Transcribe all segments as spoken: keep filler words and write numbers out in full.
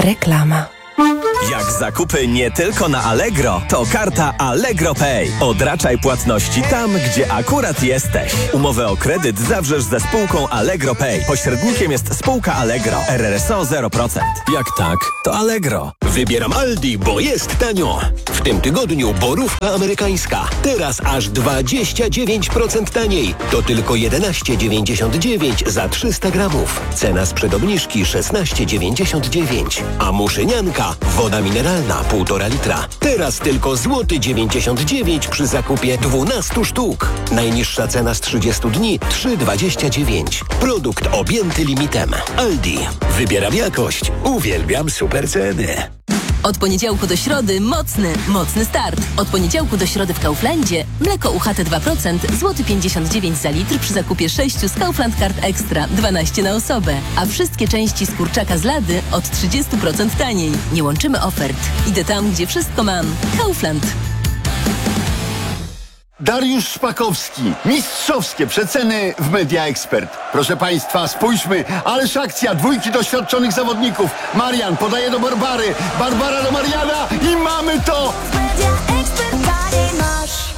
Reklama. Jak zakupy nie tylko na Allegro, to karta Allegro Pay. Odraczaj płatności tam, gdzie akurat jesteś. Umowę o kredyt zawrzesz ze spółką Allegro Pay. Pośrednikiem jest spółka Allegro. R R S O zero procent. Jak tak, to Allegro. Wybieram Aldi, bo jest tanio. W tym tygodniu borówka amerykańska. Teraz aż dwadzieścia dziewięć procent taniej. To tylko jedenaście dziewięćdziesiąt dziewięć za trzysta gramów. Cena sprzed obniżki szesnaście dziewięćdziesiąt dziewięć. A muszynianka, woda mineralna półtora litra. Teraz tylko złoty dziewięćdziesiąt dziewięć przy zakupie dwunastu sztuk. Najniższa cena z trzydziestu dni trzy dwadzieścia dziewięć. Produkt objęty limitem. Aldi. Wybieram jakość. Uwielbiam super ceny. Od poniedziałku do środy mocny, mocny start. Od poniedziałku do środy w Kauflandzie mleko U H T dwa procent, złoty pięćdziesiąt dziewięć za litr przy zakupie sześciu z Kaufland Card Extra, dwanaście na osobę. A wszystkie części z kurczaka z lady od trzydzieści procent taniej. Nie łączymy ofert. Idę tam, gdzie wszystko mam. Kaufland. Dariusz Szpakowski. Mistrzowskie przeceny w Media Expert. Proszę Państwa, spójrzmy. Ależ akcja dwójki doświadczonych zawodników. Marian podaje do Barbary. Barbara do Mariana i mamy to! Media Expert masz.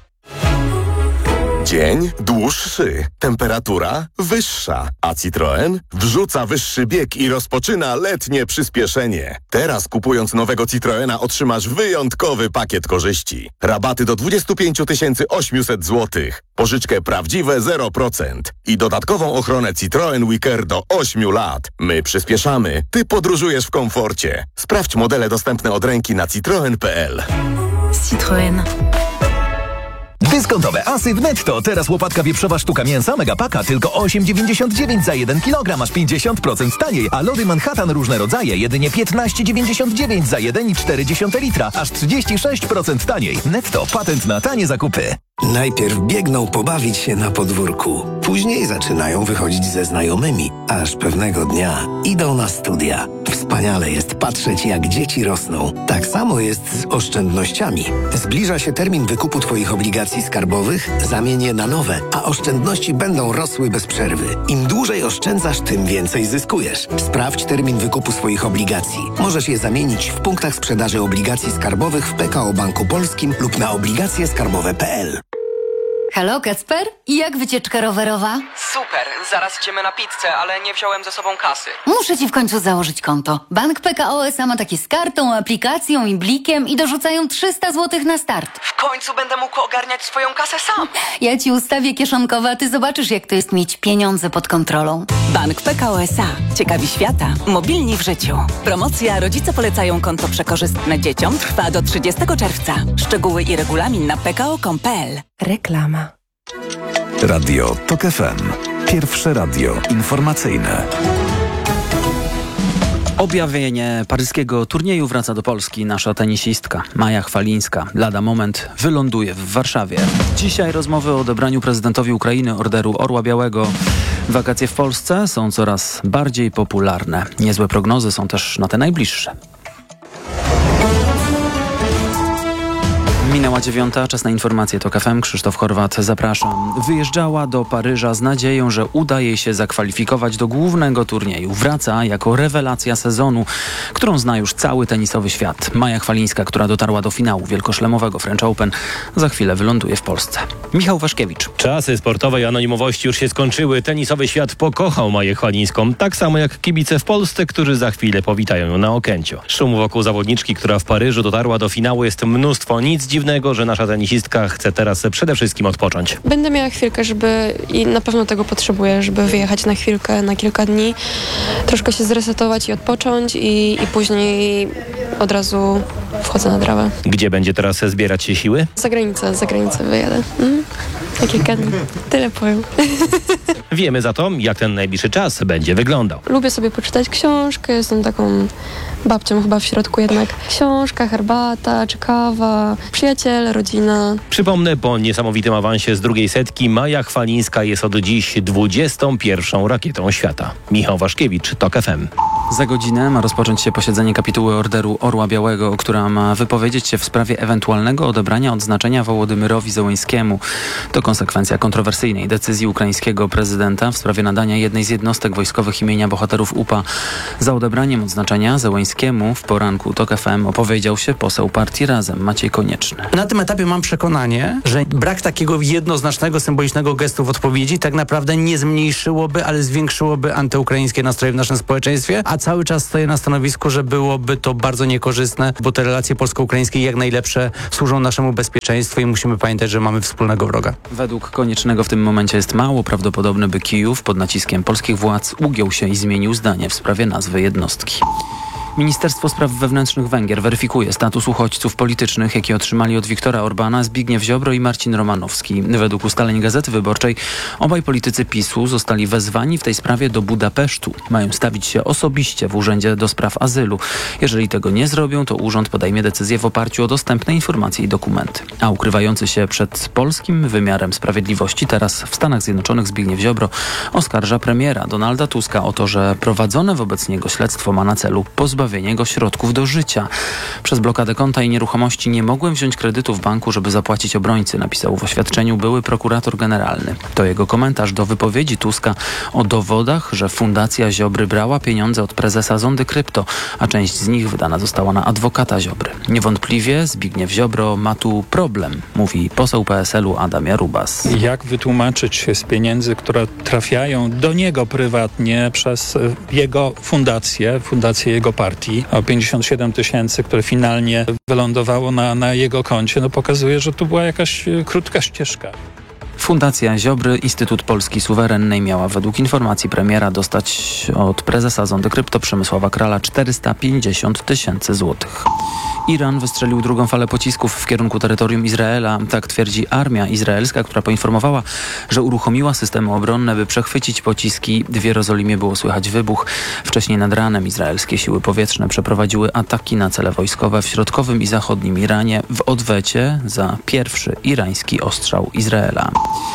Dzień dłuższy, temperatura wyższa, a Citroen wrzuca wyższy bieg i rozpoczyna letnie przyspieszenie. Teraz kupując nowego Citroena otrzymasz wyjątkowy pakiet korzyści. Rabaty do dwadzieścia pięć tysięcy osiemset złotych, pożyczkę prawdziwe zero procent i dodatkową ochronę Citroen Wicker do ośmiu lat. My przyspieszamy, ty podróżujesz w komforcie. Sprawdź modele dostępne od ręki na citroen kropka p l. Citroen. Dyskontowe asy w Netto. Teraz łopatka wieprzowa sztuka mięsa Megapaka tylko osiem dziewięćdziesiąt dziewięć za jeden kilogram, aż pięćdziesiąt procent taniej. A lody Manhattan różne rodzaje jedynie piętnaście dziewięćdziesiąt dziewięć za jeden i cztery dziesiąte litra, aż trzydzieści sześć procent taniej. Netto. Patent na tanie zakupy. Najpierw biegną pobawić się na podwórku. Później zaczynają wychodzić ze znajomymi. Aż pewnego dnia idą na studia. Wspaniale jest patrzeć, jak dzieci rosną. Tak samo jest z oszczędnościami. Zbliża się termin wykupu Twoich obligacji skarbowych, zamień je na nowe, a oszczędności będą rosły bez przerwy. Im dłużej oszczędzasz, tym więcej zyskujesz. Sprawdź termin wykupu swoich obligacji. Możesz je zamienić w punktach sprzedaży obligacji skarbowych w P K O Banku Polskim lub na obligacje skarbowe kropka p l. Halo, Kacper? Jak wycieczka rowerowa? Super, zaraz idziemy na pizzę, ale nie wziąłem ze sobą kasy. Muszę ci w końcu założyć konto. Bank P K O S A ma takie z kartą, aplikacją i blikiem i dorzucają trzysta złotych na start. W końcu będę mógł ogarniać swoją kasę sam. Ja ci ustawię kieszonkowe, a ty zobaczysz, jak to jest mieć pieniądze pod kontrolą. Bank P K O S A. Ciekawi świata. Mobilni w życiu. Promocja Rodzice polecają konto przekorzystne dzieciom trwa do trzydziestego czerwca. Szczegóły i regulamin na p k o kropka com kropka p l. Reklama. Radio Tok F M. Pierwsze radio informacyjne. Objawienie paryskiego turnieju wraca do Polski nasza tenisistka Maja Chwalińska. Lada moment wyląduje w Warszawie. Dzisiaj rozmowy o odebraniu prezydentowi Ukrainy Orderu Orła Białego. Wakacje w Polsce są coraz bardziej popularne. Niezłe prognozy są też na te najbliższe. Minęła dziewiąta, czas na informacje Tok F M. Krzysztof Chorwat, zapraszam. Wyjeżdżała do Paryża z nadzieją, że uda jej się zakwalifikować do głównego turnieju. Wraca jako rewelacja sezonu, którą zna już cały tenisowy świat. Maja Chwalińska, która dotarła do finału wielkoszlemowego French Open, za chwilę wyląduje w Polsce. Michał Waszkiewicz. Czasy sportowej anonimowości już się skończyły. Tenisowy świat pokochał Maję Chwalińską, tak samo jak kibice w Polsce, którzy za chwilę powitają ją na Okęciu. Szumu wokół zawodniczki, która w Paryżu dotarła do finału, jest mnóstwo. Nic dziwnego, że nasza tenisistka chce teraz przede wszystkim odpocząć. Będę miała chwilkę, żeby i na pewno tego potrzebuję, żeby wyjechać na chwilkę, na kilka dni, troszkę się zresetować i odpocząć i, i później od razu wchodzę na trawę. Gdzie będzie teraz zbierać się siły? Za granicę, za granicę wyjadę. Mm, na kilka dni. Tyle powiem. Wiemy za to, jak ten najbliższy czas będzie wyglądał. Lubię sobie poczytać książkę, jestem taką babcią chyba w środku jednak. Książka, herbata czy kawa, przyjaciele, rodzina. Przypomnę, po niesamowitym awansie z drugiej setki Maja Chwalińska jest od dziś dwudziestą pierwszą rakietą świata. Michał Waszkiewicz, Tok F M. Za godzinę ma rozpocząć się posiedzenie kapituły Orderu Orła Białego, która ma wypowiedzieć się w sprawie ewentualnego odebrania odznaczenia Wołodymyrowi Zełenskiemu. To konsekwencja kontrowersyjnej decyzji ukraińskiego prezydenta w sprawie nadania jednej z jednostek wojskowych imienia bohaterów U P A. Za odebraniem odznaczenia Zełenskiemu w poranku TOK F M opowiedział się poseł partii Razem Maciej Konieczny. Na tym etapie mam przekonanie, że brak takiego jednoznacznego, symbolicznego gestu w odpowiedzi tak naprawdę nie zmniejszyłoby, ale zwiększyłoby antyukraińskie nastroje w naszym społeczeństwie, a cały czas stoję na stanowisku, że byłoby to bardzo niekorzystne, bo te relacje polsko-ukraińskie jak najlepsze służą naszemu bezpieczeństwu i musimy pamiętać, że mamy wspólnego wroga. Według Koniecznego w tym momencie jest mało prawdopodobne, by Kijów pod naciskiem polskich władz ugiął się i zmienił zdanie w sprawie nazwy jednostki. Ministerstwo Spraw Wewnętrznych Węgier weryfikuje status uchodźców politycznych, jakie otrzymali od Viktora Orbana Zbigniew Ziobro i Marcin Romanowski. Według ustaleń Gazety Wyborczej obaj politycy PiSu zostali wezwani w tej sprawie do Budapesztu. Mają stawić się osobiście w Urzędzie do Spraw Azylu. Jeżeli tego nie zrobią, to urząd podejmie decyzję w oparciu o dostępne informacje i dokumenty. A ukrywający się przed polskim wymiarem sprawiedliwości teraz w Stanach Zjednoczonych Zbigniew Ziobro oskarża premiera Donalda Tuska o to, że prowadzone wobec niego śledztwo ma na celu pozbawienie go środków do życia. Przez blokadę konta i nieruchomości nie mogłem wziąć kredytu w banku, żeby zapłacić obrońcy, napisał w oświadczeniu były prokurator generalny. To jego komentarz do wypowiedzi Tuska o dowodach, że Fundacja Ziobry brała pieniądze od prezesa Zondy Krypto, a część z nich wydana została na adwokata Ziobry. Niewątpliwie Zbigniew Ziobro ma tu problem, mówi poseł P S L-u Adam Jarubas. Jak wytłumaczyć się z pieniędzy, które trafiają do niego prywatnie przez jego fundację, fundację jego partii, o pięćdziesiąt siedem tysięcy, które finalnie wylądowało na, na jego koncie, no pokazuje, że to była jakaś krótka ścieżka. Fundacja Ziobry, Instytut Polski Suwerennej miała według informacji premiera dostać od prezesa Zondy Krypto Przemysława Krala czterysta pięćdziesiąt tysięcy złotych. Iran wystrzelił drugą falę pocisków w kierunku terytorium Izraela. Tak twierdzi armia izraelska, która poinformowała, że uruchomiła systemy obronne, by przechwycić pociski. W Jerozolimie było słychać wybuch. Wcześniej nad ranem izraelskie siły powietrzne przeprowadziły ataki na cele wojskowe w środkowym i zachodnim Iranie w odwecie za pierwszy irański ostrzał Izraela.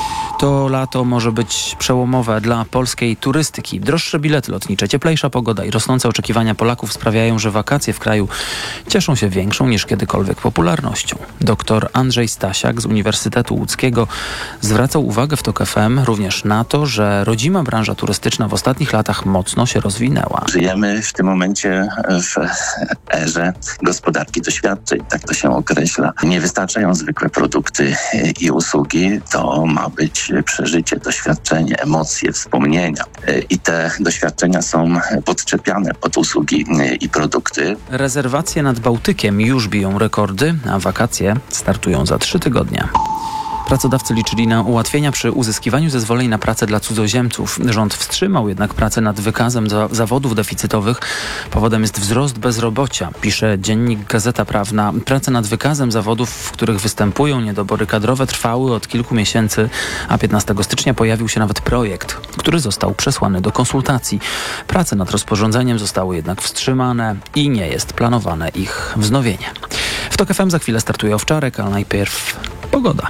To lato może być przełomowe dla polskiej turystyki. Droższe bilety lotnicze, cieplejsza pogoda i rosnące oczekiwania Polaków sprawiają, że wakacje w kraju cieszą się większą niż kiedykolwiek popularnością. Doktor Andrzej Stasiak z Uniwersytetu Łódzkiego zwracał uwagę w TOK F M również na to, że rodzima branża turystyczna w ostatnich latach mocno się rozwinęła. Żyjemy w tym momencie w erze gospodarki doświadczeń, tak to się określa. Nie wystarczają zwykłe produkty i usługi, to ma być przeżycie, doświadczenie, emocje, wspomnienia. I te doświadczenia są podczepiane pod usługi i produkty. Rezerwacje nad Bałtykiem już biją rekordy, a wakacje startują za trzy tygodnie. Pracodawcy liczyli na ułatwienia przy uzyskiwaniu zezwoleń na pracę dla cudzoziemców. Rząd wstrzymał jednak pracę nad wykazem za zawodów deficytowych. Powodem jest wzrost bezrobocia, pisze dziennik Gazeta Prawna. Prace nad wykazem zawodów, w których występują niedobory kadrowe, trwały od kilku miesięcy, a piętnastego stycznia pojawił się nawet projekt, który został przesłany do konsultacji. Prace nad rozporządzeniem zostały jednak wstrzymane i nie jest planowane ich wznowienie. W TOK F M za chwilę startuje Owczarek, ale najpierw pogoda.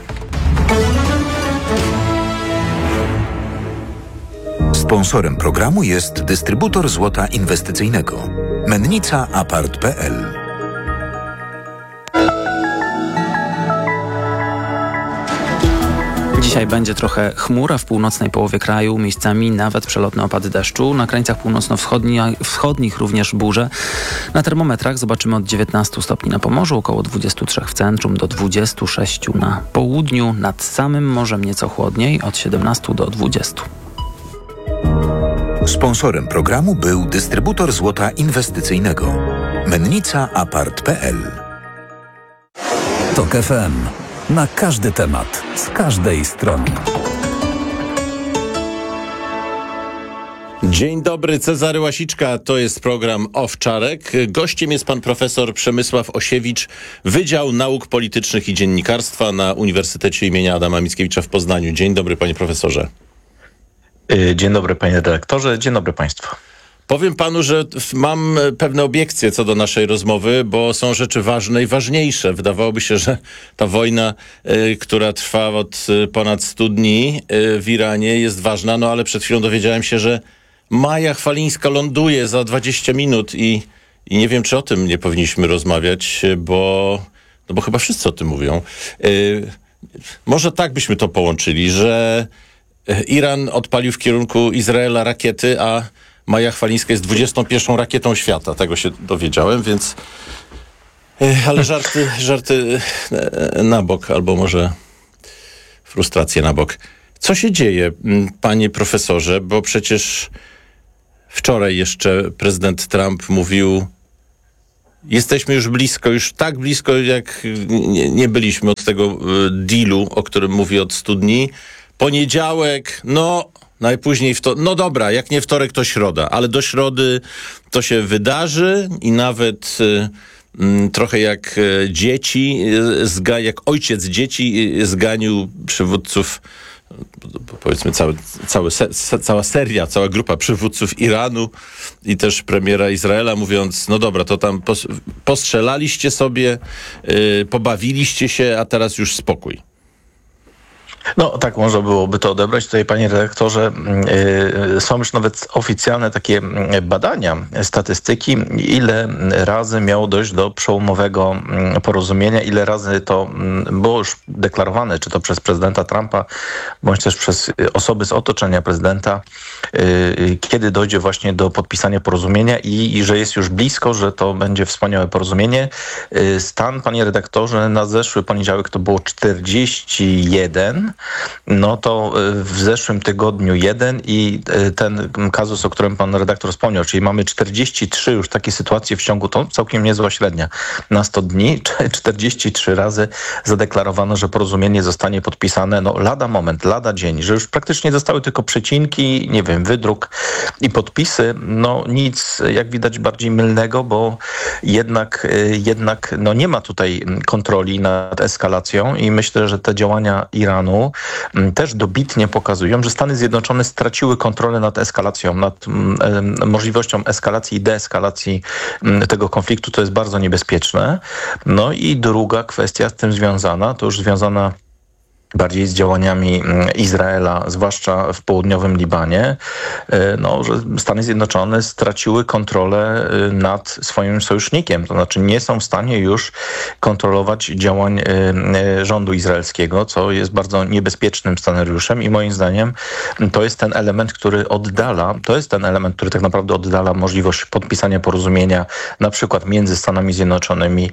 Sponsorem programu jest dystrybutor złota inwestycyjnego Mennica Apart kropka p l. Dzisiaj będzie trochę chmura w północnej połowie kraju, miejscami nawet przelotne opady deszczu. Na krańcach północno-wschodnich również burze. Na termometrach zobaczymy od dziewiętnastu stopni na Pomorzu, około dwudziestu trzech w centrum, do dwudziestu sześciu na południu. Nad samym morzem nieco chłodniej, od siedemnastu do dwudziestu. Sponsorem programu był dystrybutor złota inwestycyjnego Mennica Apart kropka p l. TOK F M. Na każdy temat, z każdej strony. Dzień dobry, Cezary Łasiczka, to jest program Owczarek. Gościem jest pan profesor Przemysław Osiewicz, Wydział Nauk Politycznych i Dziennikarstwa na Uniwersytecie imienia Adama Mickiewicza w Poznaniu. Dzień dobry, panie profesorze. Dzień dobry, panie redaktorze, dzień dobry państwu. Powiem panu, że mam pewne obiekcje co do naszej rozmowy, bo są rzeczy ważne i ważniejsze. Wydawałoby się, że ta wojna, y, która trwa od y, ponad stu dni y, w Iranie jest ważna, no ale przed chwilą dowiedziałem się, że Maja Chwalińska ląduje za dwadzieścia minut i, i nie wiem, czy o tym nie powinniśmy rozmawiać, bo, no bo chyba wszyscy o tym mówią. Yy, może tak byśmy to połączyli, że Iran odpalił w kierunku Izraela rakiety, a Maja Chwalińska jest dwudziestą pierwszą rakietą świata. Tego się dowiedziałem, więc... Yy, ale żarty, żarty na bok, albo może frustracje na bok. Co się dzieje, panie profesorze, bo przecież wczoraj jeszcze prezydent Trump mówił, jesteśmy już blisko, już tak blisko, jak nie, nie byliśmy od tego dealu, o którym mówi od stu dni. Poniedziałek, no najpóźniej, w to, no dobra, jak nie wtorek, to środa, ale do środy to się wydarzy i nawet y, trochę jak dzieci, zga, jak ojciec dzieci zganił przywódców, powiedzmy cały, cały se, cała seria, cała grupa przywódców Iranu i też premiera Izraela, mówiąc, no dobra, to tam pos, postrzelaliście sobie, yy, pobawiliście się, a teraz już spokój. No tak można byłoby to odebrać. Tutaj, panie redaktorze, yy, są już nawet oficjalne takie badania, statystyki, ile razy miało dojść do przełomowego porozumienia, ile razy to było już deklarowane, czy to przez prezydenta Trumpa, bądź też przez osoby z otoczenia prezydenta, yy, kiedy dojdzie właśnie do podpisania porozumienia i, i że jest już blisko, że to będzie wspaniałe porozumienie. Yy, stan, panie redaktorze, na zeszły poniedziałek to było czterdzieści jeden. No to w zeszłym tygodniu jeden i ten kazus, o którym pan redaktor wspomniał, czyli mamy czterdzieści trzy już takie sytuacje w ciągu, to całkiem niezła średnia, na sto dni, czterdzieści trzy razy zadeklarowano, że porozumienie zostanie podpisane, no lada moment, lada dzień, że już praktycznie zostały tylko przecinki, nie wiem, wydruk i podpisy, no nic, jak widać, bardziej mylnego, bo jednak, jednak no nie ma tutaj kontroli nad eskalacją i myślę, że te działania Iranu też dobitnie pokazują, że Stany Zjednoczone straciły kontrolę nad eskalacją, nad e, możliwością eskalacji i deeskalacji tego konfliktu. To jest bardzo niebezpieczne. No i druga kwestia z tym związana, to już związana bardziej z działaniami Izraela, zwłaszcza w południowym Libanie, no, że Stany Zjednoczone straciły kontrolę nad swoim sojusznikiem. To znaczy nie są w stanie już kontrolować działań rządu izraelskiego, co jest bardzo niebezpiecznym scenariuszem i moim zdaniem to jest ten element, który oddala, to jest ten element, który tak naprawdę oddala możliwość podpisania porozumienia na przykład między Stanami Zjednoczonymi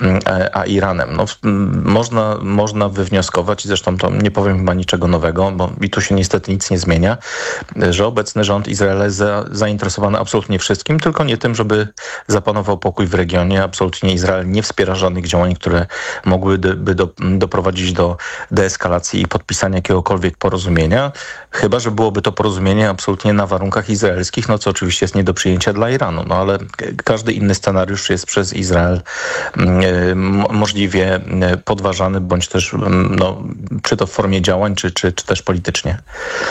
a Iranem. No, można, można wywnioskować, i zresztą to nie powiem chyba niczego nowego, bo i tu się niestety nic nie zmienia, że obecny rząd Izraela jest za, zainteresowany absolutnie wszystkim, tylko nie tym, żeby zapanował pokój w regionie. Absolutnie Izrael nie wspiera żadnych działań, które mogłyby do, doprowadzić do deeskalacji i podpisania jakiegokolwiek porozumienia, chyba że byłoby to porozumienie absolutnie na warunkach izraelskich, no co oczywiście jest nie do przyjęcia dla Iranu, no ale każdy inny scenariusz jest przez Izrael y, możliwie podważany, bądź też no, czy to w formie działań, czy, czy, czy też politycznie.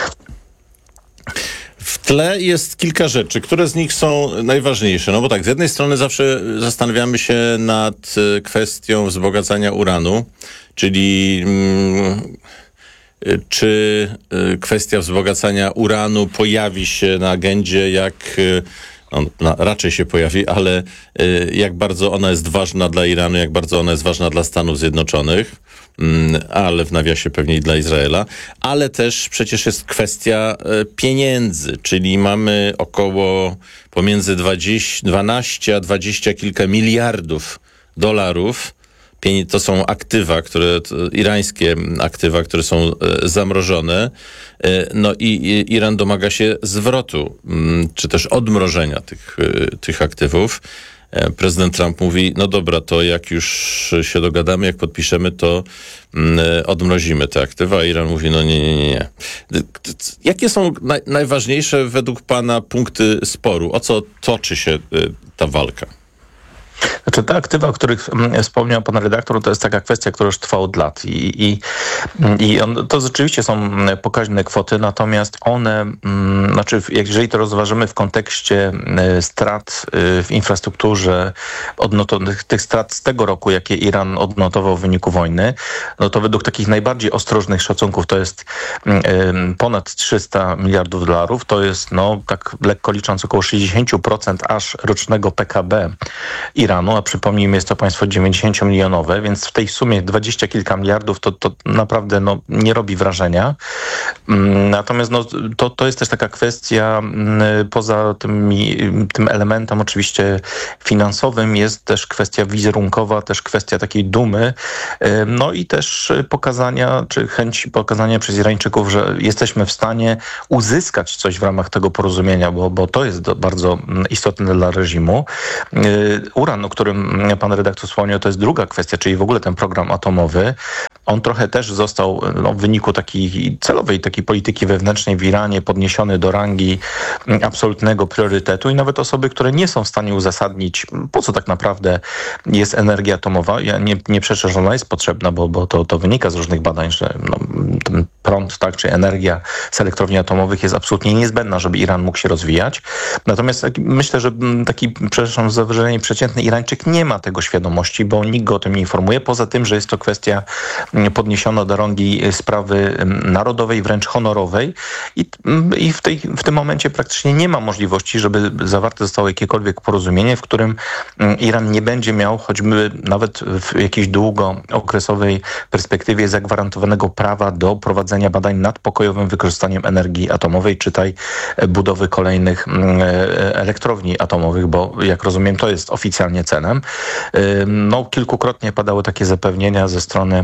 W tle jest kilka rzeczy, które z nich są najważniejsze. No bo tak, z jednej strony zawsze zastanawiamy się nad kwestią wzbogacania uranu, czyli mm, czy kwestia wzbogacania uranu pojawi się na agendzie, jak on no, raczej się pojawi, ale y, jak bardzo ona jest ważna dla Iranu, jak bardzo ona jest ważna dla Stanów Zjednoczonych, mm, ale w nawiasie pewnie i dla Izraela, ale też przecież jest kwestia y, pieniędzy, czyli mamy około pomiędzy dwadzieścia, dwanaście a dwadzieścia kilka miliardów dolarów. To są aktywa, które, irańskie aktywa, które są e, zamrożone. E, no i, i Iran domaga się zwrotu, m, czy też odmrożenia tych, e, tych aktywów. E, prezydent Trump mówi, no dobra, to jak już się dogadamy, jak podpiszemy, to m, odmrozimy te aktywa. A Iran mówi, no nie, nie, nie, nie. Jakie są naj, najważniejsze według pana punkty sporu? O co toczy się e, ta walka? Znaczy te aktywa, o których wspomniał pan redaktor, to jest taka kwestia, która już trwa od lat i, i, i on, to rzeczywiście są pokaźne kwoty, natomiast one, znaczy jeżeli to rozważymy w kontekście strat w infrastrukturze, odnotowanych, tych strat z tego roku, jakie Iran odnotował w wyniku wojny, no to według takich najbardziej ostrożnych szacunków to jest ponad trzysta miliardów dolarów, to jest no tak lekko licząc około sześćdziesiąt procent aż rocznego P K B Iranu, a przypomnijmy, jest to państwo dziewięćdziesięciomilionowe, więc w tej sumie dwadzieścia kilka miliardów to, to naprawdę no, nie robi wrażenia. Natomiast no, to, to jest też taka kwestia, poza tymi, tym elementem oczywiście finansowym jest też kwestia wizerunkowa, też kwestia takiej dumy, no i też pokazania, czy chęci pokazania przez Irańczyków, że jesteśmy w stanie uzyskać coś w ramach tego porozumienia, bo, bo to jest bardzo istotne dla reżimu. Uran, o którym pan redaktor wspomniał, to jest druga kwestia, czyli w ogóle ten program atomowy. On trochę też został no, w wyniku takiej celowej takiej polityki wewnętrznej w Iranie podniesiony do rangi absolutnego priorytetu i nawet osoby, które nie są w stanie uzasadnić, po co tak naprawdę jest energia atomowa. Ja nie, nie przeczę, że ona jest potrzebna, bo, bo to, to wynika z różnych badań, że no, ten prąd, tak, czy energia z elektrowni atomowych jest absolutnie niezbędna, żeby Iran mógł się rozwijać. Natomiast myślę, że taki, przepraszam za wyrażenie, przeciętny Irańczyk nie ma tego świadomości, bo nikt go o tym nie informuje. Poza tym, że jest to kwestia podniesiona do rangi sprawy narodowej, wręcz honorowej i, i w, tej, w tym momencie praktycznie nie ma możliwości, żeby zawarte zostało jakiekolwiek porozumienie, w którym Iran nie będzie miał, choćby nawet w jakiejś długookresowej perspektywie, zagwarantowanego prawa do prowadzenia badań nad pokojowym wykorzystaniem energii atomowej, czytaj budowy kolejnych elektrowni atomowych, bo jak rozumiem, to jest oficjalnie celem. No, kilkukrotnie padały takie zapewnienia ze strony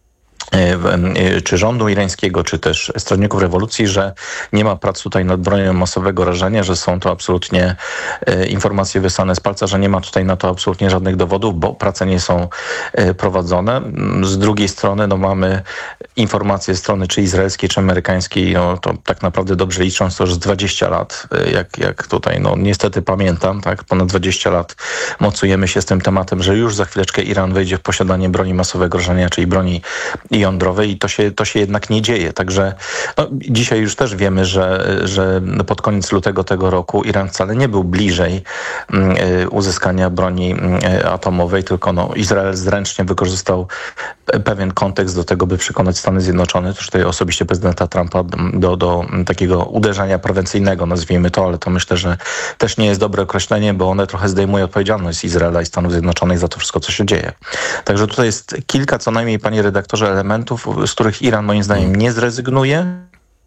czy rządu irańskiego, czy też stronników rewolucji, że nie ma prac tutaj nad bronią masowego rażenia, że są to absolutnie e, informacje wysłane z palca, że nie ma tutaj na to absolutnie żadnych dowodów, bo prace nie są e, prowadzone. Z drugiej strony no, mamy informacje ze strony czy izraelskiej, czy amerykańskiej, no, to tak naprawdę dobrze licząc to już z dwadzieścia lat, e, jak, jak tutaj, no niestety pamiętam, tak, ponad dwadzieścia lat mocujemy się z tym tematem, że już za chwileczkę Iran wejdzie w posiadanie broni masowego rażenia, czyli broni jądrowej i to się, to się jednak nie dzieje. Także no, dzisiaj już też wiemy, że, że pod koniec lutego tego roku Iran wcale nie był bliżej y, uzyskania broni y, atomowej, tylko no, Izrael zręcznie wykorzystał pewien kontekst do tego, by przekonać Stany Zjednoczone, też tutaj osobiście prezydenta Trumpa do, do takiego uderzenia prewencyjnego, nazwijmy to, ale to myślę, że też nie jest dobre określenie, bo one trochę zdejmuje odpowiedzialność z Izraela i Stanów Zjednoczonych za to wszystko, co się dzieje. Także tutaj jest kilka co najmniej, panie redaktorze, elementów, z których Iran moim zdaniem nie zrezygnuje.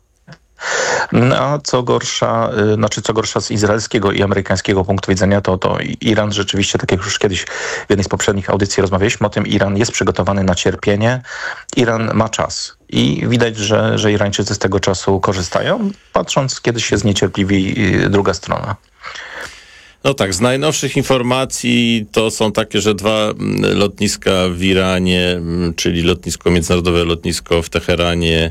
A co gorsza, znaczy co gorsza z izraelskiego i amerykańskiego punktu widzenia, to, to Iran rzeczywiście, tak jak już kiedyś w jednej z poprzednich audycji rozmawialiśmy o tym, Iran jest przygotowany na cierpienie. Iran ma czas. I widać, że, że Irańczycy z tego czasu korzystają, patrząc, kiedy się zniecierpliwi druga strona. No tak, z najnowszych informacji to są takie, że dwa lotniska w Iranie, czyli lotnisko, międzynarodowe lotnisko w Teheranie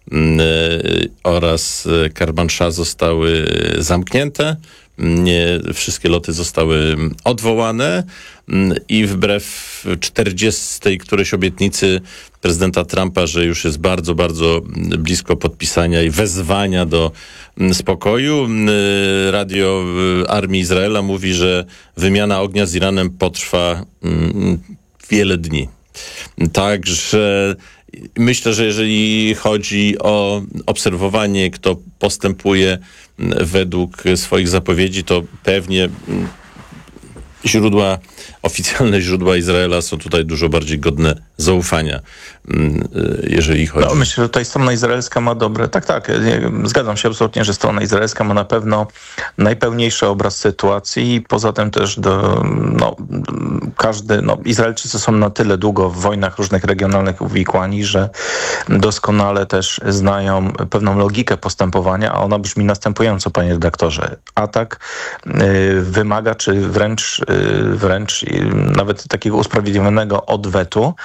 oraz Karbanszah zostały zamknięte. Nie wszystkie loty zostały odwołane i wbrew czterdziestej którejś obietnicy prezydenta Trumpa, że już jest bardzo, bardzo blisko podpisania i wezwania do spokoju, radio Armii Izraela mówi, że wymiana ognia z Iranem potrwa wiele dni. Także myślę, że jeżeli chodzi o obserwowanie, kto postępuje według swoich zapowiedzi, to pewnie źródła, oficjalne źródła Izraela są tutaj dużo bardziej godne zaufania, jeżeli chodzi... No, myślę, że tutaj strona izraelska ma dobre... Tak, tak, zgadzam się absolutnie, że strona izraelska ma na pewno najpełniejszy obraz sytuacji i poza tym też do, no, każdy... No, Izraelczycy są na tyle długo w wojnach różnych regionalnych uwikłani, że doskonale też znają pewną logikę postępowania, a ona brzmi następująco, panie redaktorze. Atak y, wymaga, czy wręcz, y, wręcz y, nawet takiego usprawiedliwionego odwetu,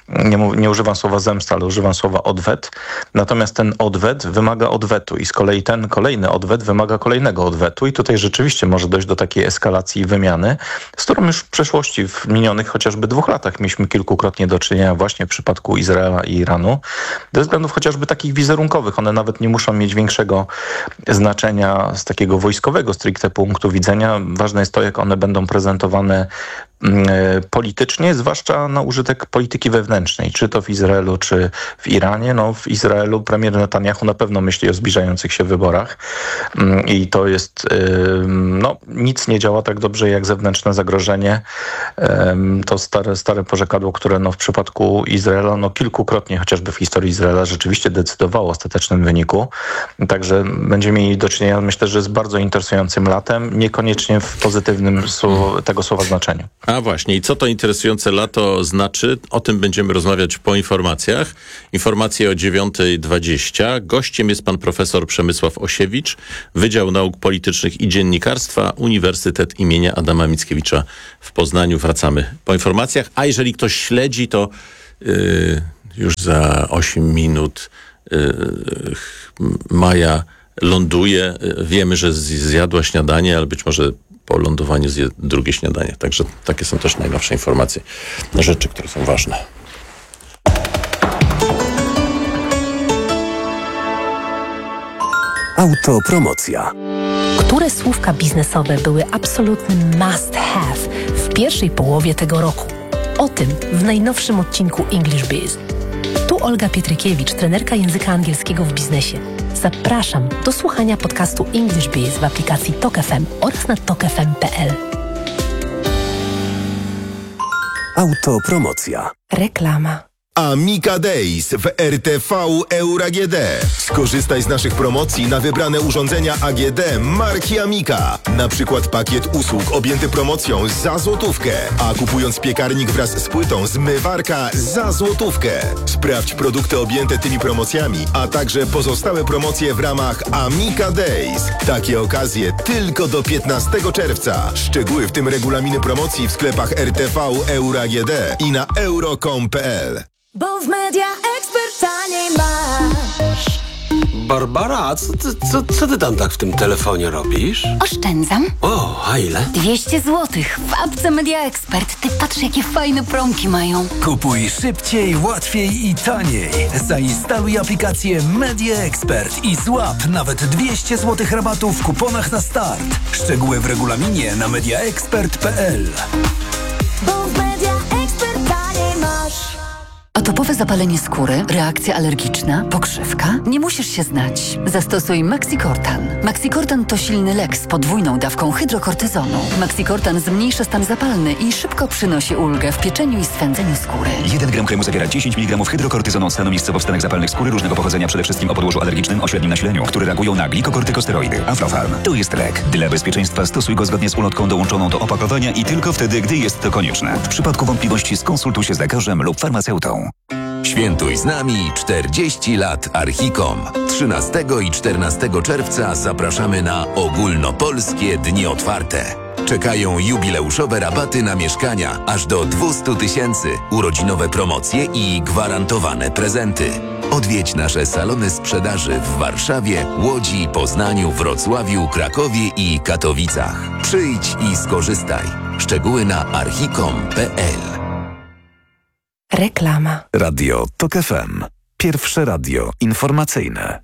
nie, mów, nie używam słowa zemsta, ale używam słowa odwet. Natomiast ten odwet wymaga odwetu i z kolei ten kolejny odwet wymaga kolejnego odwetu i tutaj rzeczywiście może dojść do takiej eskalacji i wymiany, z którą już w przeszłości, w minionych chociażby dwóch latach mieliśmy kilkukrotnie do czynienia właśnie w przypadku Izraela i Iranu. Ze względów chociażby takich wizerunkowych. One nawet nie muszą mieć większego znaczenia z takiego wojskowego stricte punktu widzenia. Ważne jest to, jak one będą prezentowane politycznie, zwłaszcza na użytek polityki wewnętrznej, czy to w Izraelu, czy w Iranie. No, w Izraelu premier Netanyahu na pewno myśli o zbliżających się wyborach i to jest, no, nic nie działa tak dobrze jak zewnętrzne zagrożenie. To stare, stare porzekadło, które no, w przypadku Izraela no, kilkukrotnie, chociażby w historii Izraela, rzeczywiście decydowało o ostatecznym wyniku. Także będziemy mieli do czynienia, myślę, że z bardzo interesującym latem, niekoniecznie w pozytywnym słowo, tego słowa znaczeniu. A właśnie, i co to interesujące lato znaczy? O tym będziemy rozmawiać po informacjach. Informacje o dziewiątej dwadzieścia. Gościem jest pan profesor Przemysław Osiewicz, Wydział Nauk Politycznych i Dziennikarstwa, Uniwersytet imienia Adama Mickiewicza w Poznaniu. Wracamy po informacjach. A jeżeli ktoś śledzi, to yy, już za osiem minut yy, Maja ląduje. Wiemy, że zjadła śniadanie, ale być może po lądowaniu zje drugie śniadanie. Także takie są też najnowsze informacje, rzeczy, które są ważne. Autopromocja. Które słówka biznesowe były absolutnym must have w pierwszej połowie tego roku? O tym w najnowszym odcinku English Biz. Tu Olga Pietrykiewicz, trenerka języka angielskiego w biznesie. Zapraszam do słuchania podcastu English Biz w aplikacji Tok F M oraz na tok f m kropka p l. Autopromocja. Reklama. Amica Days w R T V Euro A G D. Skorzystaj z naszych promocji na wybrane urządzenia A G D marki Amica. Na przykład pakiet usług objęty promocją za złotówkę, a kupując piekarnik wraz z płytą zmywarka za złotówkę. Sprawdź produkty objęte tymi promocjami, a także pozostałe promocje w ramach Amica Days. Takie okazje tylko do piętnastego czerwca. Szczegóły, w tym regulaminy promocji w sklepach R T V Euro A G D i na euro kropka com kropka p l. Bo w Media Expert taniej masz. Barbara, co ty, co, co ty tam tak w tym telefonie robisz? Oszczędzam. O, a ile? dwieście złotych w apce Media Expert. Ty patrz, jakie fajne promki mają. Kupuj szybciej, łatwiej i taniej. Zainstaluj aplikację Media Expert i złap nawet dwieście złotych rabatu w kuponach na start. Szczegóły w regulaminie na media expert kropka p l. Bo w Media Expert taniej masz. Atopowe zapalenie skóry, reakcja alergiczna, pokrzywka? Nie musisz się znać. Zastosuj Maxicortan. Maxicortan to silny lek z podwójną dawką hydrokortyzonu. Maxicortan zmniejsza stan zapalny i szybko przynosi ulgę w pieczeniu i swędzeniu skóry. jeden gram kremu zawiera dziesięć miligramów hydrokortyzonu od stanu miejscowo w stanach zapalnych skóry różnego pochodzenia, przede wszystkim o podłożu alergicznym o średnim nasileniu, które reagują na glikokortykosteroidy. Aflofarm. To jest lek. Dla bezpieczeństwa stosuj go zgodnie z ulotką dołączoną do opakowania i tylko wtedy, gdy jest to konieczne. W przypadku wątpliwości skonsultuj się z lekarzem lub farmaceutą. Świętuj z nami czterdzieści lat Archicom. trzynastego i czternastego czerwca zapraszamy na ogólnopolskie dni otwarte. Czekają jubileuszowe rabaty na mieszkania aż do dwieście tysięcy, urodzinowe promocje i gwarantowane prezenty. Odwiedź nasze salony sprzedaży w Warszawie, Łodzi, Poznaniu, Wrocławiu, Krakowie i Katowicach. Przyjdź i skorzystaj. Szczegóły na archicom kropka p l. Reklama. Radio Tok F M. Pierwsze radio informacyjne.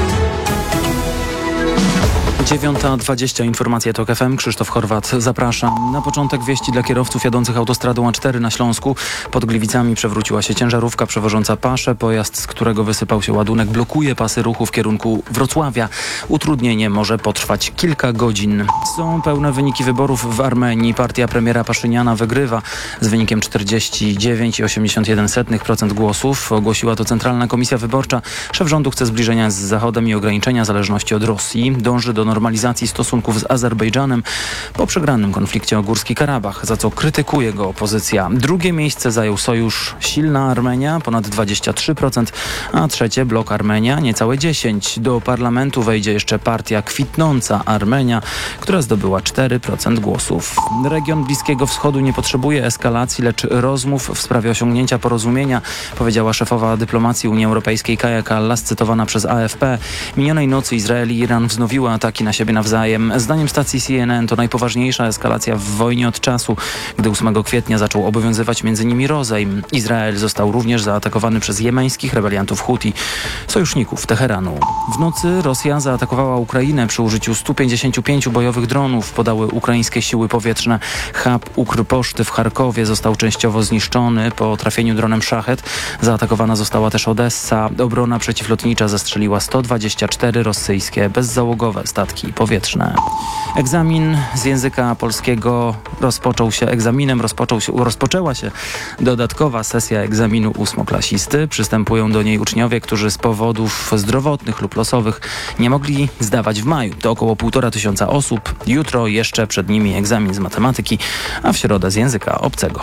dziewiąta dwadzieścia, informacje Tok F M. Krzysztof Chorwat, zapraszam. Na początek wieści dla kierowców jadących autostradą A cztery na Śląsku. Pod Gliwicami przewróciła się ciężarówka przewożąca paszę. Pojazd, z którego wysypał się ładunek, blokuje pasy ruchu w kierunku Wrocławia. Utrudnienie może potrwać kilka godzin. Są pełne wyniki wyborów w Armenii. Partia premiera Paszyniana wygrywa z wynikiem czterdzieści dziewięć przecinek osiemdziesiąt jeden procent głosów. Ogłosiła to Centralna Komisja Wyborcza. Szef rządu chce zbliżenia z Zachodem i ograniczenia zależności od Rosji. Dąży do normalizacji stosunków z Azerbejdżanem po przegranym konflikcie o Górski Karabach, za co krytykuje go opozycja. Drugie miejsce zajął sojusz Silna Armenia, ponad dwadzieścia trzy procent, a trzecie blok Armenia, niecałe dziesięć procent. Do parlamentu wejdzie jeszcze partia Kwitnąca Armenia, która zdobyła cztery procent głosów. Region Bliskiego Wschodu nie potrzebuje eskalacji, lecz rozmów w sprawie osiągnięcia porozumienia, powiedziała szefowa dyplomacji Unii Europejskiej Kaja Kallas, cytowana przez A F P. Minionej nocy Izrael i Iran wznowiły ataki na siebie nawzajem. Zdaniem stacji C N N to najpoważniejsza eskalacja w wojnie od czasu, gdy ósmego kwietnia zaczął obowiązywać między nimi rozejm. Izrael został również zaatakowany przez jemeńskich rebeliantów Huti, sojuszników Teheranu. W nocy Rosja zaatakowała Ukrainę przy użyciu stu pięćdziesięciu pięciu bojowych dronów, podały ukraińskie siły powietrzne. Hub Ukrposzty w Charkowie został częściowo zniszczony po trafieniu dronem Szachet. Zaatakowana została też Odessa. Obrona przeciwlotnicza zestrzeliła sto dwadzieścia cztery rosyjskie bezzałogowe statki powietrzne. Egzamin z języka polskiego rozpoczął się, egzaminem rozpoczął się, rozpoczęła się dodatkowa sesja egzaminu ósmoklasisty. Przystępują do niej uczniowie, którzy z powodów zdrowotnych lub losowych nie mogli zdawać w maju. To około półtora tysiąca osób. Jutro jeszcze przed nimi egzamin z matematyki, a w środę z języka obcego.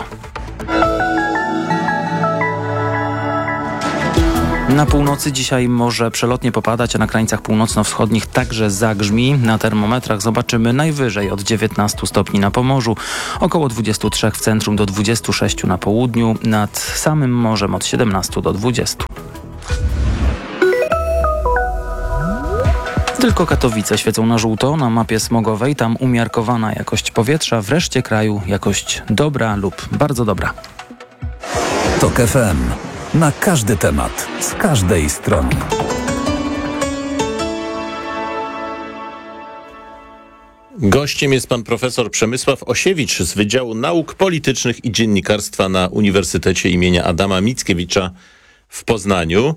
Na północy dzisiaj może przelotnie popadać, a na krańcach północno-wschodnich także zagrzmi. Na termometrach zobaczymy najwyżej od dziewiętnastu stopni na Pomorzu, około dwudziestu trzech w centrum do dwudziestu sześciu na południu, nad samym morzem od siedemnastu do dwudziestu. Tylko Katowice świecą na żółto na mapie smogowej. Tam umiarkowana jakość powietrza, w reszcie kraju jakość dobra lub bardzo dobra. Tok F M. Na każdy temat, z każdej strony. Gościem jest pan profesor Przemysław Osiewicz z Wydziału Nauk Politycznych i Dziennikarstwa na Uniwersytecie imienia Adama Mickiewicza w Poznaniu.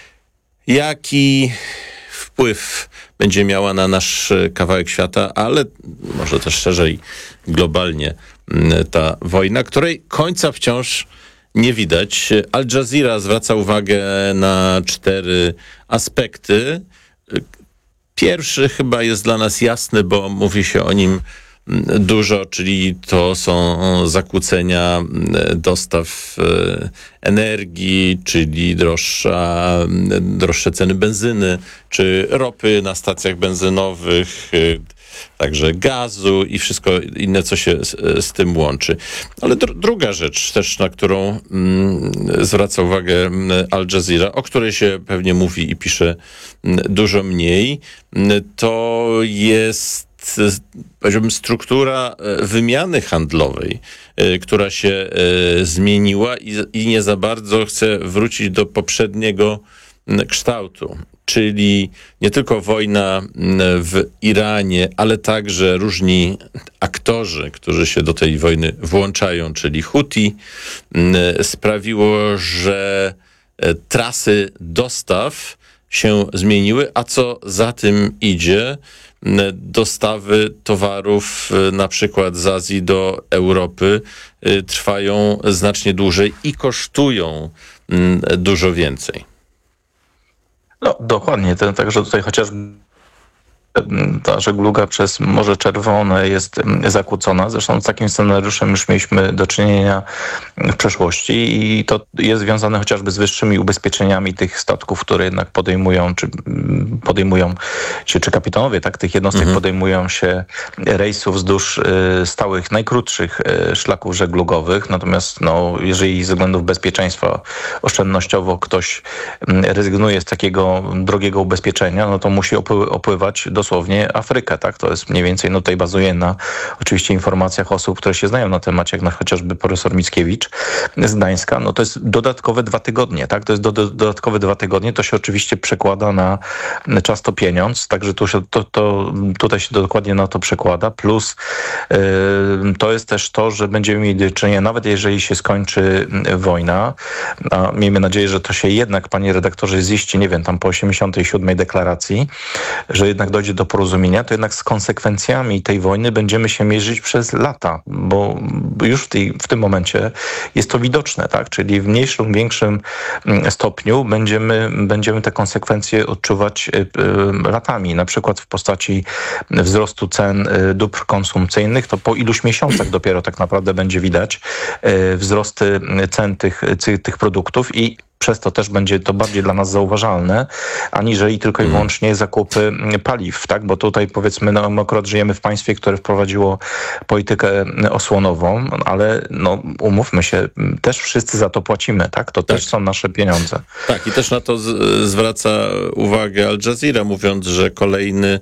Jaki wpływ będzie miała na nasz kawałek świata, ale może też szerzej globalnie ta wojna, której końca wciąż nie widać. Al Jazeera zwraca uwagę na cztery aspekty. Pierwszy chyba jest dla nas jasny, bo mówi się o nim dużo, czyli to są zakłócenia dostaw energii, czyli droższa, droższe ceny benzyny, czy ropy na stacjach benzynowych, także gazu i wszystko inne, co się z, z tym łączy. Ale dr- druga rzecz też, na którą mm, zwraca uwagę Al Jazeera, o której się pewnie mówi i pisze dużo mniej, to jest, powiedziałbym, struktura wymiany handlowej, która się zmieniła i, i nie za bardzo chce wrócić do poprzedniego kształtu. Czyli nie tylko wojna w Iranie, ale także różni aktorzy, którzy się do tej wojny włączają, czyli Huti, sprawiło, że trasy dostaw się zmieniły, a co za tym idzie, dostawy towarów na przykład z Azji do Europy trwają znacznie dłużej i kosztują dużo więcej. No dokładnie, ten, także tutaj chociaż ta żegluga przez Morze Czerwone jest zakłócona. Zresztą z takim scenariuszem już mieliśmy do czynienia w przeszłości i to jest związane chociażby z wyższymi ubezpieczeniami tych statków, które jednak podejmują, czy podejmują się, czy kapitanowie tak, tych jednostek mhm. podejmują się rejsów wzdłuż stałych, najkrótszych szlaków żeglugowych. Natomiast no, jeżeli ze względów bezpieczeństwa oszczędnościowo ktoś rezygnuje z takiego drogiego ubezpieczenia, no to musi opły- opływać do dosłownie Afrykę, tak? To jest mniej więcej, no tutaj bazuje na oczywiście informacjach osób, które się znają na temacie, jak na chociażby profesor Mickiewicz z Gdańska. No to jest dodatkowe dwa tygodnie, tak? To jest do, do, dodatkowe dwa tygodnie. To się oczywiście przekłada na czas to pieniądz, także tu się, to, to, tutaj się dokładnie na to przekłada. Plus yy, to jest też to, że będziemy mieli do czynienia, nawet jeżeli się skończy wojna, a miejmy nadzieję, że to się jednak, panie redaktorze, ziści, nie wiem, tam po osiemdziesiątej siódmej deklaracji, że jednak dojdzie do porozumienia, to jednak z konsekwencjami tej wojny będziemy się mierzyć przez lata, bo już w, tej, w tym momencie jest to widoczne, tak? Czyli w mniejszym, większym stopniu będziemy, będziemy te konsekwencje odczuwać latami, na przykład w postaci wzrostu cen dóbr konsumpcyjnych, to po iluś miesiącach dopiero tak naprawdę będzie widać wzrosty cen tych, tych produktów i przez to też będzie to bardziej dla nas zauważalne, aniżeli tylko i wyłącznie zakupy paliw, tak? Bo tutaj powiedzmy, no, my akurat żyjemy w państwie, które wprowadziło politykę osłonową, ale no, umówmy się, też wszyscy za to płacimy, tak? To tak. też są nasze pieniądze. Tak, i też na to z- zwraca uwagę Al Jazeera, mówiąc, że kolejny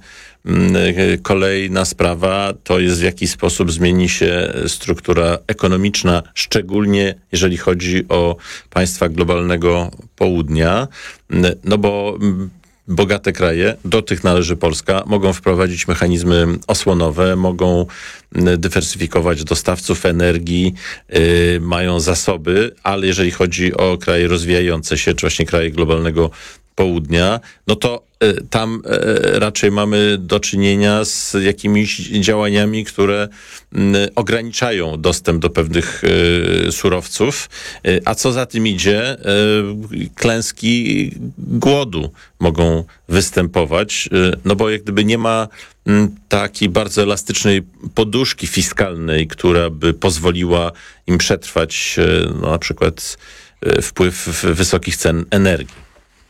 Kolejna sprawa to jest, w jaki sposób zmieni się struktura ekonomiczna, szczególnie jeżeli chodzi o państwa globalnego południa, no bo bogate kraje, do tych należy Polska, mogą wprowadzić mechanizmy osłonowe, mogą dywersyfikować dostawców energii, yy, mają zasoby, ale jeżeli chodzi o kraje rozwijające się, czy właśnie kraje globalnego południa, no to y, tam y, raczej mamy do czynienia z jakimiś działaniami, które y, ograniczają dostęp do pewnych y, surowców, y, a co za tym idzie, y, klęski głodu mogą występować, y, no bo jak gdyby nie ma y, takiej bardzo elastycznej poduszki fiskalnej, która by pozwoliła im przetrwać y, no, na przykład y, wpływ wysokich cen energii.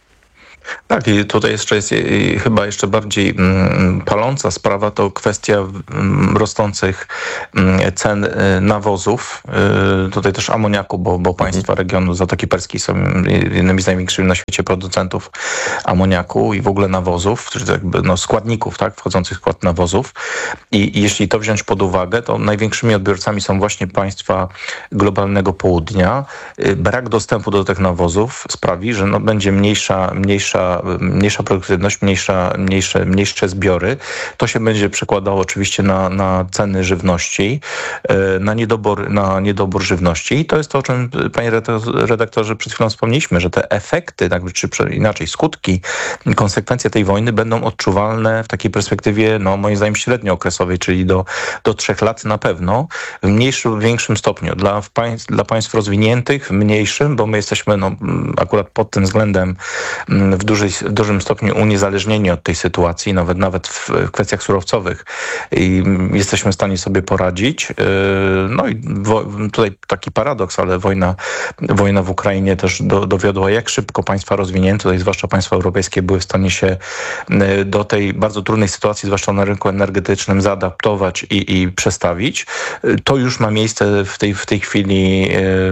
Tak, i tutaj jeszcze jest i chyba jeszcze bardziej mm, paląca sprawa to kwestia mm, rosnących mm, cen y, nawozów, y, tutaj też amoniaku, bo, bo państwa regionu Zatoki Perskiej są jednymi z największych na świecie producentów amoniaku i w ogóle nawozów, czyli jakby no, składników, tak, wchodzących w skład nawozów. I, I jeśli to wziąć pod uwagę, to największymi odbiorcami są właśnie państwa globalnego południa. Y, brak dostępu do tych nawozów sprawi, że no, będzie mniejsza, mniejsza mniejsza produktywność, mniejsza, mniejsze, mniejsze zbiory. To się będzie przekładało oczywiście na, na ceny żywności, na niedobór, na niedobór żywności. I to jest to, o czym, panie redaktorze, przed chwilą wspomnieliśmy, że te efekty, tak, czy inaczej skutki, konsekwencje tej wojny będą odczuwalne w takiej perspektywie, no moim zdaniem średniookresowej, czyli do, do trzech lat na pewno, w mniejszym lub większym stopniu. Dla państw, dla państw rozwiniętych w mniejszym, bo my jesteśmy no, akurat pod tym względem w dużej, w dużym stopniu uniezależnieni od tej sytuacji, nawet nawet w, w kwestiach surowcowych i jesteśmy w stanie sobie poradzić. No i wo, tutaj taki paradoks, ale wojna, wojna w Ukrainie też do, dowiodła, jak szybko państwa rozwinięte, tutaj zwłaszcza państwa europejskie, były w stanie się do tej bardzo trudnej sytuacji, zwłaszcza na rynku energetycznym, zaadaptować i, i przestawić. To już ma miejsce w tej, w tej chwili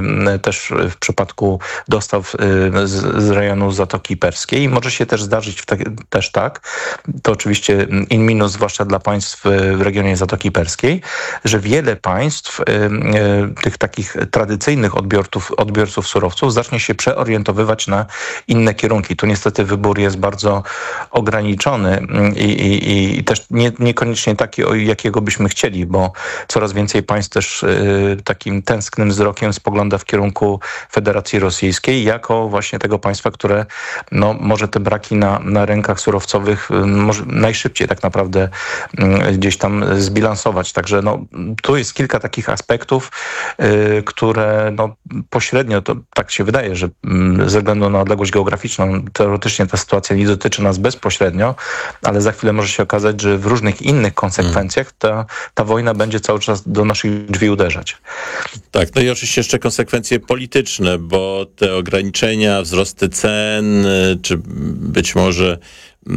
też w przypadku dostaw z, z rejonu Zatoki Perskiej. I może się też zdarzyć w te, też tak, to oczywiście in minus, zwłaszcza dla państw w regionie Zatoki Perskiej, że wiele państw, y, y, tych takich tradycyjnych odbiorców, odbiorców surowców zacznie się przeorientowywać na inne kierunki. Tu niestety wybór jest bardzo ograniczony i, i, i też nie, niekoniecznie taki, jakiego byśmy chcieli, bo coraz więcej państw też y, takim tęsknym wzrokiem spogląda w kierunku Federacji Rosyjskiej jako właśnie tego państwa, które no, może te braki na, na rynkach surowcowych może najszybciej tak naprawdę gdzieś tam zbilansować. Także no, tu jest kilka takich aspektów, y, które no, pośrednio, to tak się wydaje, że y, ze względu na odległość geograficzną teoretycznie ta sytuacja nie dotyczy nas bezpośrednio, ale za chwilę może się okazać, że w różnych innych konsekwencjach ta, ta wojna będzie cały czas do naszych drzwi uderzać. Tak, no i oczywiście jeszcze konsekwencje polityczne, bo te ograniczenia, wzrosty cen, czy być może y,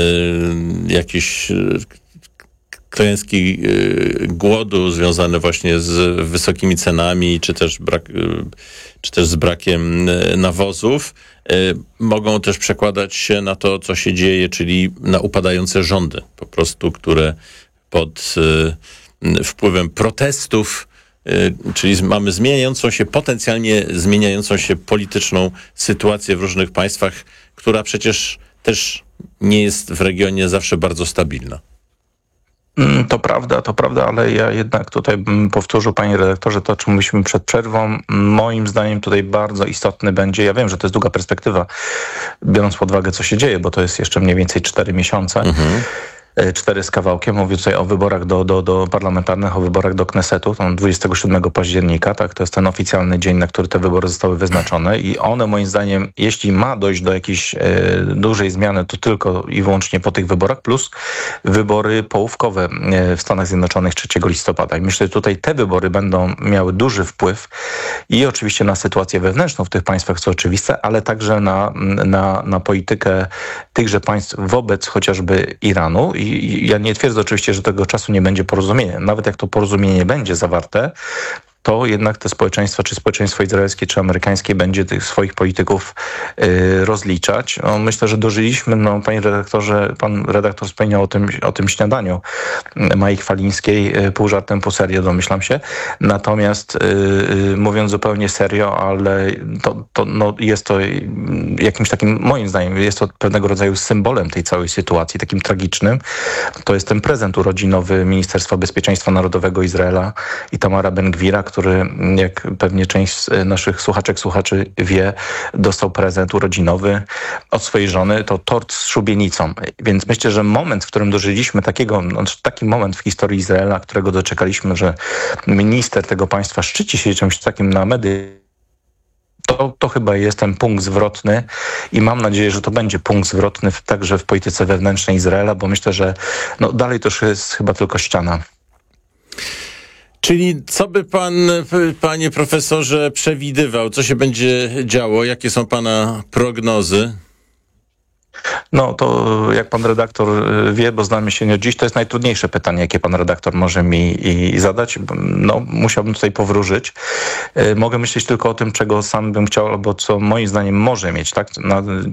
jakieś klęski y, głodu związane właśnie z wysokimi cenami, czy też, brak, y, czy też z brakiem y, nawozów, y, mogą też przekładać się na to, co się dzieje, czyli na upadające rządy, po prostu, które pod y, wpływem protestów, czyli mamy zmieniającą się, potencjalnie zmieniającą się polityczną sytuację w różnych państwach, która przecież też nie jest w regionie zawsze bardzo stabilna. To prawda, to prawda, ale ja jednak tutaj bym powtórzył, panie redaktorze, to, o czym mówiliśmy przed przerwą. Moim zdaniem tutaj bardzo istotny będzie, ja wiem, że to jest długa perspektywa, biorąc pod uwagę, co się dzieje, bo to jest jeszcze mniej więcej cztery miesiące, mhm. cztery z kawałkiem. Mówię tutaj o wyborach do, do, do parlamentarnych, o wyborach do Knesetu, tam dwudziestego siódmego października, tak, to jest ten oficjalny dzień, na który te wybory zostały wyznaczone i one moim zdaniem, jeśli ma dojść do jakiejś e, dużej zmiany, to tylko i wyłącznie po tych wyborach, plus wybory połówkowe w Stanach Zjednoczonych trzeciego listopada. I myślę, że tutaj te wybory będą miały duży wpływ i oczywiście na sytuację wewnętrzną w tych państwach, co oczywiste, ale także na, na, na politykę tychże państw wobec chociażby Iranu. I, I ja nie twierdzę oczywiście, że tego czasu nie będzie porozumienia. Nawet jak to porozumienie będzie zawarte, to jednak te społeczeństwa, czy społeczeństwo izraelskie, czy amerykańskie będzie tych swoich polityków y, rozliczać. No, myślę, że dożyliśmy, no panie redaktorze, pan redaktor wspomniał o tym, o tym śniadaniu Mai Chwalińskiej, y, pół żartem, pół serio, domyślam się. Natomiast y, y, mówiąc zupełnie serio, ale to, to no, jest to jakimś takim, moim zdaniem, jest to pewnego rodzaju symbolem tej całej sytuacji, takim tragicznym. To jest ten prezent urodzinowy Ministerstwa Bezpieczeństwa Narodowego Izraela Itamara Ben-Gvira, który, jak pewnie część z naszych słuchaczek, słuchaczy wie, dostał prezent urodzinowy od swojej żony, to tort z szubienicą. Więc myślę, że moment, w którym dożyliśmy takiego, no, taki moment w historii Izraela, którego doczekaliśmy, że minister tego państwa szczyci się czymś takim na medy, To, to chyba jest ten punkt zwrotny i mam nadzieję, że to będzie punkt zwrotny w, także w polityce wewnętrznej Izraela, bo myślę, że no, dalej to już jest chyba tylko ściana. Czyli co by pan, panie profesorze, przewidywał? Co się będzie działo? Jakie są pana prognozy? No to jak pan redaktor wie, bo znamy się nie od dziś, to jest najtrudniejsze pytanie, jakie pan redaktor może mi i zadać. No, musiałbym tutaj powróżyć. Mogę myśleć tylko o tym, czego sam bym chciał, albo co moim zdaniem może mieć, tak, na